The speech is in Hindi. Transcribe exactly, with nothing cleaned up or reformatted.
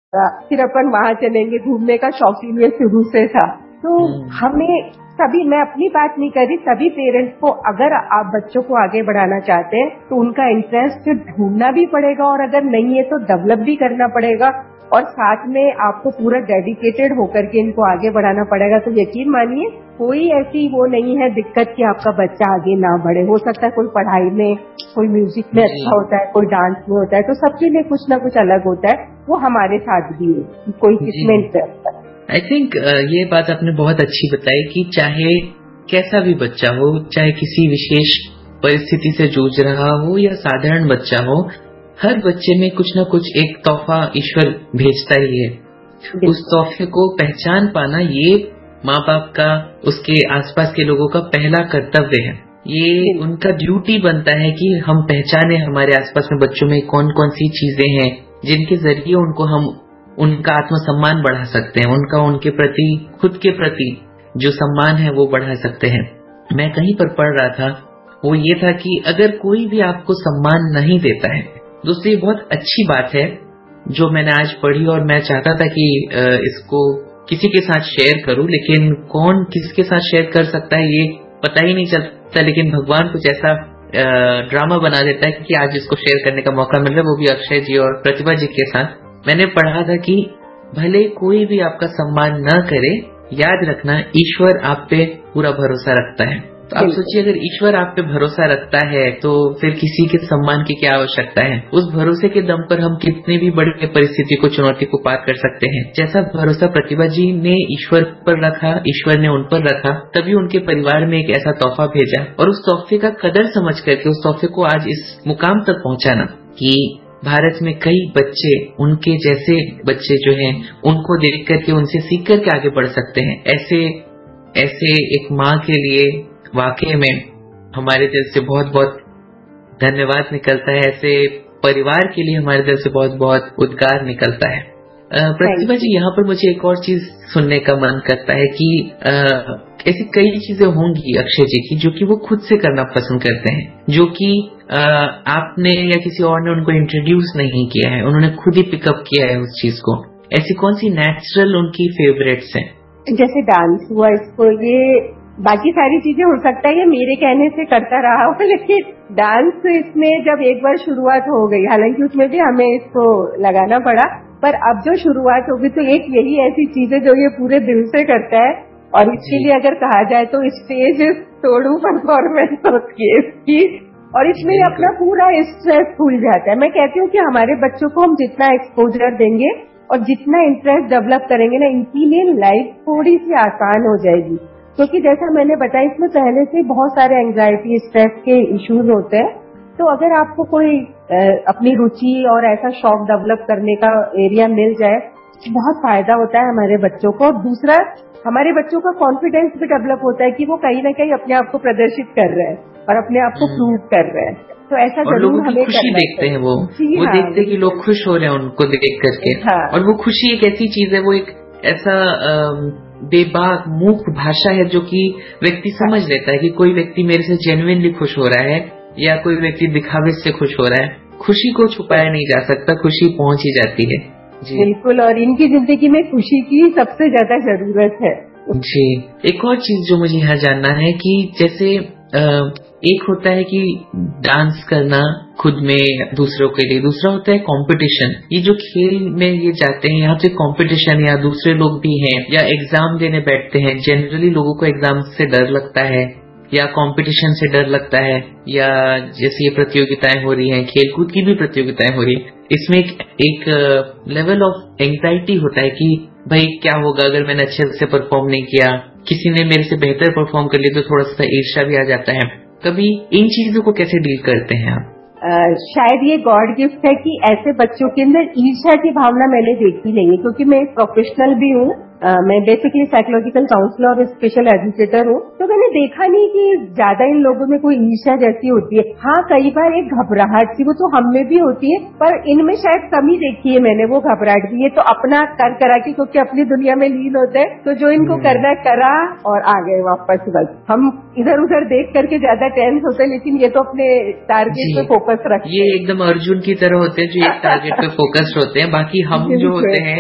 फिर अपन वहां चलेंगे, घूमने का शौकीन ये शुरू से था। तो हमें सभी, मैं अपनी बात नहीं कर रही, सभी पेरेंट्स को अगर आप बच्चों को आगे बढ़ाना चाहते हैं तो उनका इंटरेस्ट ढूंढना भी पड़ेगा, और अगर नहीं है तो डेवलप भी करना पड़ेगा, और साथ में आपको पूरा डेडिकेटेड होकर के इनको आगे बढ़ाना पड़ेगा। तो यकीन मानिए कोई ऐसी वो नहीं है दिक्कत कि आपका बच्चा आगे ना बढ़े। हो सकता है कोई पढ़ाई में, कोई म्यूजिक में अच्छा होता है, कोई डांस में होता है, तो सबके लिए कुछ ना कुछ अलग होता है। वो हमारे साथ भी है, कोई किसमें इंटरेस्ट है। आई थिंक ये बात आपने बहुत अच्छी बताई कि चाहे कैसा भी बच्चा हो, चाहे किसी विशेष परिस्थिति से जूझ रहा हो या साधारण बच्चा हो, हर बच्चे में कुछ ना कुछ एक तोहफा ईश्वर भेजता ही है। उस तोहफे को पहचान पाना ये माँ बाप का, उसके आसपास के लोगों का पहला कर्तव्य है। ये उनका ड्यूटी बनता है कि हम पहचाने हमारे आसपास में बच्चों में कौन कौन सी चीजें हैं जिनके जरिए उनको हम उनका आत्मसम्मान बढ़ा सकते हैं, उनका उनके प्रति, खुद के प्रति जो सम्मान है वो बढ़ा सकते हैं। मैं कहीं पर पढ़ रहा था, वो ये था कि अगर कोई भी आपको सम्मान नहीं देता है, दोस्तों ये बहुत अच्छी बात है जो मैंने आज पढ़ी, और मैं चाहता था कि इसको किसी के साथ शेयर करूं, लेकिन कौन किसके साथ शेयर कर सकता है ये पता ही नहीं चलता। लेकिन भगवान कुछ ऐसा ड्रामा बना देता है कि आज इसको शेयर करने का मौका मिल रहा है, वो भी अक्षय जी और प्रतिभा जी के साथ। मैंने पढ़ा था कि भले कोई भी आपका सम्मान न करे, याद रखना ईश्वर आप पे पूरा भरोसा रखता है। तो आप सोचिए, अगर ईश्वर आप पे भरोसा रखता है तो फिर किसी के सम्मान की क्या आवश्यकता है। उस भरोसे के दम पर हम कितनी भी बड़ी परिस्थिति को, चुनौती को पार कर सकते हैं। जैसा भरोसा प्रतिभा जी ने ईश्वर पर रखा, ईश्वर ने उन पर रखा, तभी उनके परिवार में एक ऐसा तोहफा भेजा, और उस तोहफे का कदर समझ करके उस तोहफे को आज इस मुकाम तक पहुंचाना कि भारत में कई बच्चे, उनके जैसे बच्चे जो हैं, उनको देख करके, उनसे सीख करके आगे बढ़ सकते हैं। ऐसे ऐसे एक माँ के लिए वाकई में हमारे दिल से बहुत बहुत धन्यवाद निकलता है। ऐसे परिवार के लिए हमारे दिल से बहुत बहुत उद्गार निकलता है। प्रतिभा जी, यहाँ पर मुझे एक और चीज सुनने का मन करता है कि आ, ऐसी कई चीजें होंगी अक्षय जी की जो कि वो खुद से करना पसंद करते हैं, जो कि आपने या किसी और ने उनको इंट्रोड्यूस नहीं किया है, उन्होंने खुद ही पिकअप किया है उस चीज को। ऐसी कौन सी नेचुरल उनकी फेवरेट्स हैं? जैसे डांस हुआ, इसको ये बाकी सारी चीजें हो सकता है ये मेरे कहने से करता रहा हो, लेकिन डांस इसमें जब एक बार शुरुआत हो गई, हालांकि उसमें भी हमें इसको लगाना पड़ा, पर अब जो शुरुआत होगी तो एक यही ऐसी चीज है जो ये पूरे दिल से करता है। और इसके लिए अगर कहा जाए तो स्टेज तोड़ू परफॉर्मेंस होती है इसकी, और इसमें अपना पूरा स्ट्रेस भूल जाता है। मैं कहती हूँ कि हमारे बच्चों को हम जितना एक्सपोजर देंगे और जितना इंटरेस्ट डेवलप करेंगे ना, इनकी लिए लाइफ थोड़ी सी आसान हो जाएगी। क्योंकि जैसा मैंने बताया, इसमें पहले से बहुत सारे एंजाइटी, स्ट्रेस के इश्यूज होते हैं। तो अगर आपको कोई अपनी रुचि और ऐसा शौक डेवलप करने का एरिया मिल जाए, बहुत फायदा होता है हमारे बच्चों को। और दूसरा, हमारे बच्चों का कॉन्फिडेंस भी डेवलप होता है कि वो कहीं ना कहीं अपने आप को प्रदर्शित कर रहे हैं और अपने आप को प्रूव कर रहे हैं। तो ऐसा और लोगों की खुशी देखते हैं, वो वो हाँ, देखते हैं कि लोग खुश हो रहे हैं उनको देख करके। हाँ, और वो खुशी एक ऐसी चीज है, वो एक ऐसा बेबाक मूक भाषा है जो कि व्यक्ति समझ हाँ, लेता है कि कोई व्यक्ति मेरे से जेन्युइनली खुश हो रहा है या कोई व्यक्ति दिखावे से खुश हो रहा है। खुशी को छुपाया नहीं जा सकता, खुशी पहुंच ही जाती है। जी बिल्कुल, और इनकी जिंदगी में खुशी की सबसे ज्यादा जरूरत है। जी, एक और चीज जो मुझे यहाँ जानना है कि जैसे आ, एक होता है कि डांस करना खुद में दूसरों के लिए, दूसरा होता है कंपटीशन। ये जो खेल में ये जाते हैं, यहाँ पे कंपटीशन, या दूसरे लोग भी हैं, या एग्जाम देने बैठते हैं। जनरली लोगों को एग्जाम से डर लगता है या कंपटीशन से डर लगता है, या जैसे ये प्रतियोगिताएं हो रही हैं, खेलकूद की भी प्रतियोगिताएं हो रही है, इसमें एक, एक लेवल ऑफ एंग्जाइटी होता है कि भाई क्या होगा अगर मैंने अच्छे से परफॉर्म नहीं किया, किसी ने मेरे से बेहतर परफॉर्म कर लिया तो थोड़ा सा ईर्ष्या भी आ जाता है। कभी इन चीजों को कैसे डील करते हैं आप? Uh, शायद ये गॉड गिफ्ट है कि ऐसे बच्चों के अंदर ईर्ष्या की भावना मैंने देखी नहीं है, क्योंकि मैं एक प्रोफेशनल भी हूँ। uh, मैं बेसिकली साइकोलॉजिकल काउंसलर और स्पेशल एजुकेटर हूँ, तो मैंने देखा नहीं कि ज्यादा इन लोगों में कोई ईर्ष्या जैसी होती है। हाँ, कई बार एक घबराहट सी, वो तो हम में भी होती है, पर इनमें शायद कमी देखी है मैंने, वो घबराहट भी है। तो अपना कर करा के, क्योंकि अपनी दुनिया में लीन होते हैं, तो जो इनको करना करा और आ गए वापस। बस हम इधर उधर देख करके ज्यादा टेंस होते हैं, लेकिन ये तो अपने टारगेट पे फोकस रखते हैं। ये एकदम अर्जुन की तरह होते हैं जो एक टारगेट पे फोकस्ड होते हैं। बाकी हम जो होते हैं